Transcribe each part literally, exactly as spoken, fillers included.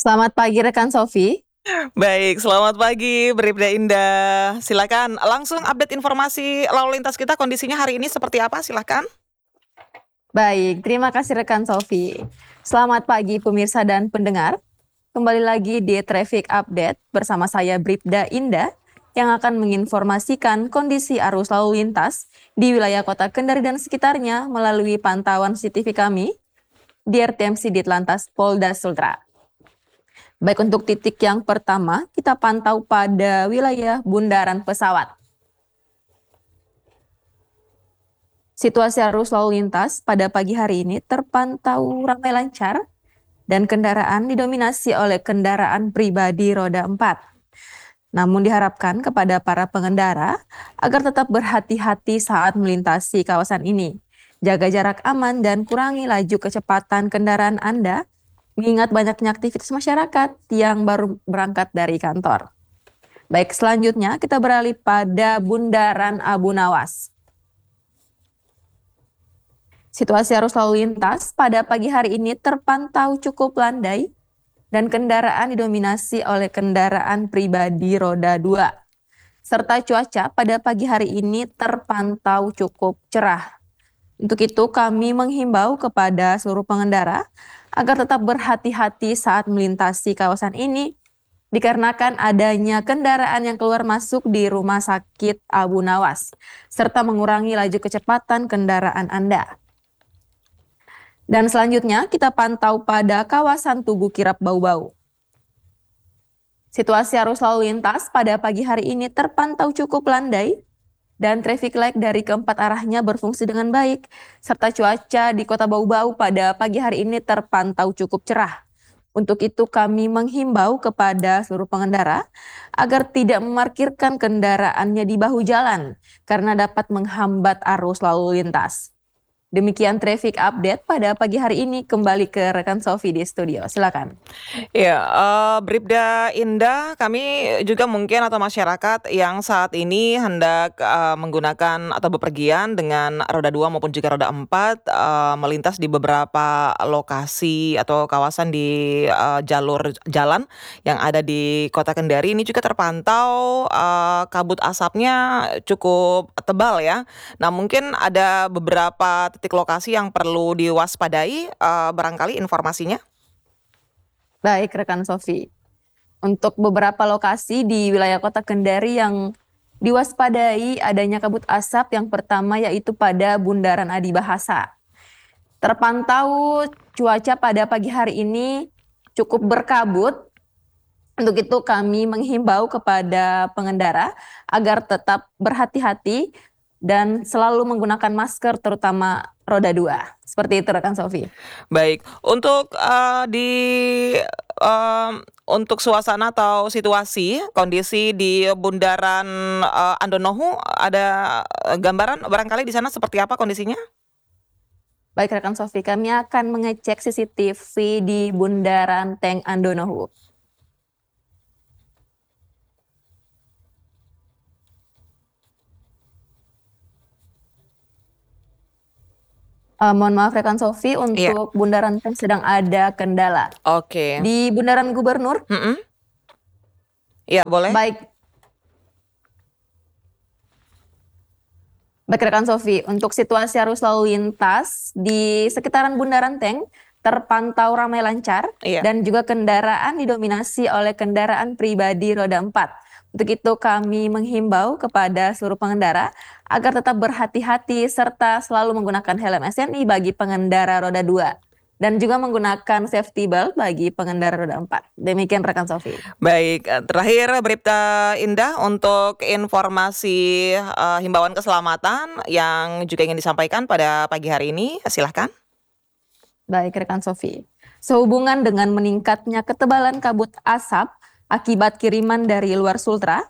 Selamat pagi rekan Sofi. Baik, selamat pagi Bribda Indah. Silakan langsung update informasi lalu lintas kita, kondisinya hari ini seperti apa? Silakan. Baik, terima kasih rekan Sofi. Selamat pagi pemirsa dan pendengar. Kembali lagi di Traffic Update bersama saya Bribda Indah yang akan menginformasikan kondisi arus lalu lintas di wilayah Kota Kendari dan sekitarnya melalui pantauan C C T V kami di R T M C Ditlantas Polda Sultra. Baik, untuk titik yang pertama, kita pantau pada wilayah bundaran pesawat. Situasi arus lalu lintas pada pagi hari ini terpantau ramai lancar dan kendaraan didominasi oleh kendaraan pribadi roda empat. Namun diharapkan kepada para pengendara agar tetap berhati-hati saat melintasi kawasan ini. Jaga jarak aman dan kurangi laju kecepatan kendaraan Anda, mengingat banyaknya aktivitas masyarakat yang baru berangkat dari kantor. Baik, selanjutnya kita beralih pada Bundaran Abu Nawas. Situasi arus lalu lintas pada pagi hari ini terpantau cukup landai dan kendaraan didominasi oleh kendaraan pribadi roda dua. Serta cuaca pada pagi hari ini terpantau cukup cerah. Untuk itu kami menghimbau kepada seluruh pengendara agar tetap berhati-hati saat melintasi kawasan ini dikarenakan adanya kendaraan yang keluar masuk di Rumah Sakit Abu Nawas serta mengurangi laju kecepatan kendaraan Anda. Dan selanjutnya kita pantau pada kawasan Tugu Kirap Bau-Bau. Situasi arus lalu lintas pada pagi hari ini terpantau cukup landai dan traffic light dari keempat arahnya berfungsi dengan baik, serta cuaca di Kota Bau-Bau pada pagi hari ini terpantau cukup cerah. Untuk itu kami menghimbau kepada seluruh pengendara agar tidak memarkirkan kendaraannya di bahu jalan karena dapat menghambat arus lalu lintas. Demikian traffic update pada pagi hari ini, kembali ke rekan Sofi di studio. Silakan. Ya, uh, Bribda Indah, kami juga mungkin atau masyarakat yang saat ini hendak uh, menggunakan atau bepergian dengan roda dua maupun juga roda empat uh, melintas di beberapa lokasi atau kawasan di uh, jalur jalan yang ada di Kota Kendari ini juga terpantau uh, kabut asapnya cukup tebal ya. Nah, mungkin ada beberapa titik lokasi yang perlu diwaspadai, uh, barangkali informasinya. Baik rekan Sofi. Untuk beberapa lokasi di wilayah Kota Kendari yang diwaspadai adanya kabut asap, yang pertama yaitu pada Bundaran Adi Bahasa. Terpantau cuaca pada pagi hari ini cukup berkabut. Untuk itu kami menghimbau kepada pengendara agar tetap berhati-hati dan selalu menggunakan masker terutama roda dua. Seperti itu rekan Sofi. Baik, untuk uh, di um, untuk suasana atau situasi kondisi di Bundaran uh, Andonohu ada uh, gambaran barangkali di sana seperti apa kondisinya? Baik rekan Sofi, kami akan mengecek C C T V di Bundaran Teng Andonohu. Uh, mohon maaf rekan Sofi, Iya. untuk Bundaran Teng sedang ada kendala. Oke. Di Bundaran Gubernur, Mm-mm. Iya, boleh. baik. Baik rekan Sofi, untuk situasi arus lalu lintas di sekitaran Bundaran Teng terpantau ramai lancar Iya. dan juga kendaraan didominasi oleh kendaraan pribadi roda empat. Untuk itu kami menghimbau kepada seluruh pengendara agar tetap berhati-hati serta selalu menggunakan helm S N I bagi pengendara roda dua dan juga menggunakan safety belt bagi pengendara roda empat. Demikian rekan Sofi. Baik, eh, terakhir Bribda Indah untuk informasi uh, himbauan keselamatan yang juga ingin disampaikan pada pagi hari ini, silahkan. Baik rekan Sofi, sehubungan dengan meningkatnya ketebalan kabut asap akibat kiriman dari luar Sultra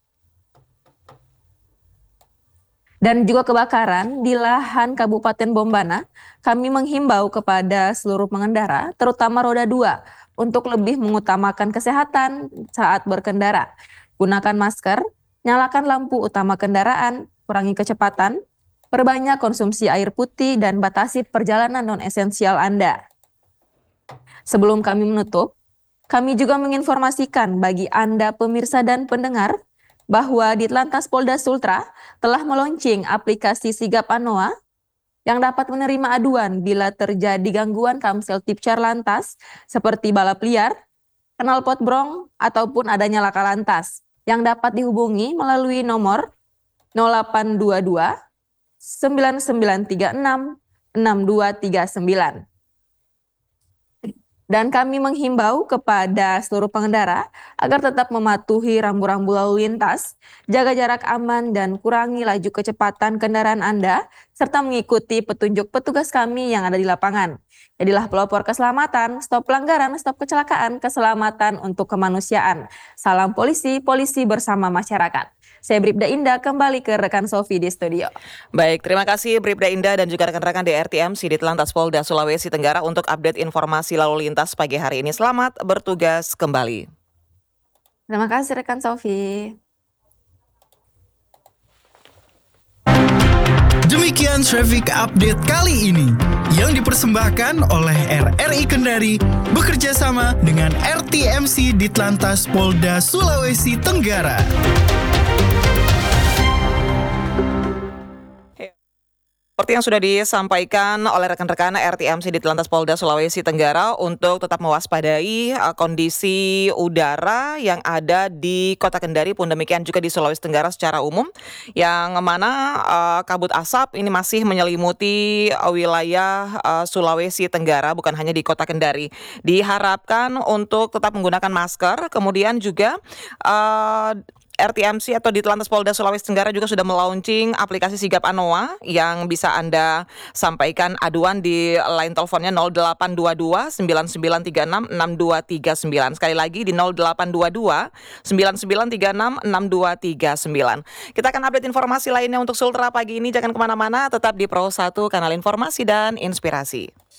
dan juga kebakaran di lahan Kabupaten Bombana, kami menghimbau kepada seluruh pengendara, terutama roda dua, untuk lebih mengutamakan kesehatan saat berkendara. Gunakan masker, nyalakan lampu utama kendaraan, kurangi kecepatan, perbanyak konsumsi air putih, dan batasi perjalanan non-esensial Anda. Sebelum kami menutup, Kami juga menginformasikan bagi Anda pemirsa dan pendengar bahwa Ditlantas Polda Sultra telah meluncing aplikasi Sigap Anoa yang dapat menerima aduan bila terjadi gangguan Kamsel Tipcar Lantas seperti balap liar, knalpot brong, ataupun adanya laka lantas yang dapat dihubungi melalui nomor nol delapan dua dua sembilan sembilan tiga enam enam dua tiga sembilan. Dan kami menghimbau kepada seluruh pengendara agar tetap mematuhi rambu-rambu lalu lintas, jaga jarak aman dan kurangi laju kecepatan kendaraan Anda, serta mengikuti petunjuk petugas kami yang ada di lapangan. Jadilah pelopor keselamatan, stop pelanggaran, stop kecelakaan, keselamatan untuk kemanusiaan. Salam polisi, polisi bersama masyarakat. Saya Bribda Indah, kembali ke rekan Sofi di studio. Baik, terima kasih Bribda Indah dan juga rekan-rekan di R T M C Ditlantas Polda Sulawesi Tenggara untuk update informasi lalu lintas pagi hari ini. Selamat bertugas kembali. Terima kasih rekan Sofi. Demikian traffic update kali ini yang dipersembahkan oleh R R I Kendari bekerja sama dengan R T M C Ditlantas Polda Sulawesi Tenggara. Seperti yang sudah disampaikan oleh rekan-rekan R T M C Ditlantas Polda Sulawesi Tenggara untuk tetap mewaspadai uh, kondisi udara yang ada di Kota Kendari pun demikian juga di Sulawesi Tenggara secara umum, yang mana uh, kabut asap ini masih menyelimuti uh, wilayah uh, Sulawesi Tenggara, bukan hanya di Kota Kendari. Diharapkan untuk tetap menggunakan masker, kemudian juga uh, R T M C atau Ditlantas Polda Sulawesi Tenggara juga sudah melaunching aplikasi Sigap Anoa yang bisa Anda sampaikan aduan di line teleponnya nol delapan dua dua sembilan sembilan tiga enam enam dua tiga sembilan. Sekali lagi di nol delapan dua dua sembilan sembilan tiga enam enam dua tiga sembilan. Kita akan update informasi lainnya untuk Sultra pagi ini. Jangan kemana-mana, tetap di Pro satu, kanal informasi dan inspirasi.